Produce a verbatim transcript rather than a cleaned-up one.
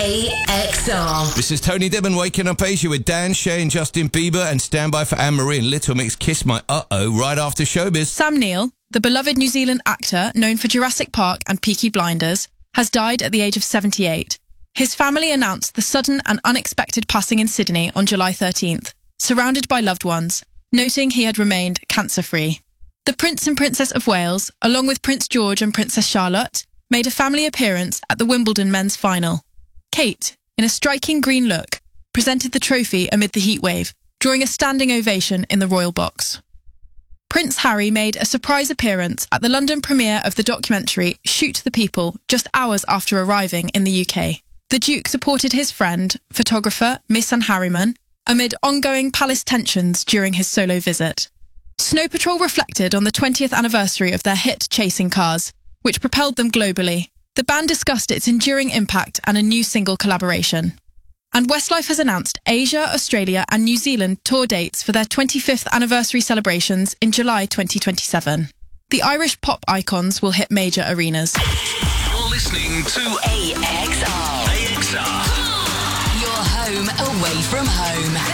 A X R. This is Tony Dibben waking up Asia with Dan, Shay and Justin Bieber, and stand by for Anne-Marie and Little Mix Kiss My Uh-Oh right after Showbiz. Sam Neill, the beloved New Zealand actor known for Jurassic Park and Peaky Blinders, has died at the age of seventy-eight. His family announced the sudden and unexpected passing in Sydney on July thirteenth, surrounded by loved ones, noting he had remained cancer-free. The Prince and Princess of Wales, along with Prince George and Princess Charlotte, made a family appearance at the Wimbledon men's final. Kate, in a striking green look, presented the trophy amid the heatwave, drawing a standing ovation in the royal box. Prince Harry made a surprise appearance at the London premiere of the documentary Shoot the People just hours after arriving in the U K. The Duke supported his friend, photographer Misan Harriman, amid ongoing palace tensions during his solo visit. Snow Patrol reflected on the twentieth anniversary of their hit Chasing Cars, which propelled them globally. The band discussed its enduring impact and a new single collaboration. And Westlife has announced Asia, Australia and New Zealand tour dates for their twenty-fifth anniversary celebrations in July twenty twenty-seven. The Irish pop icons will hit major arenas. You're listening to A X R. A X R. Your home away from home.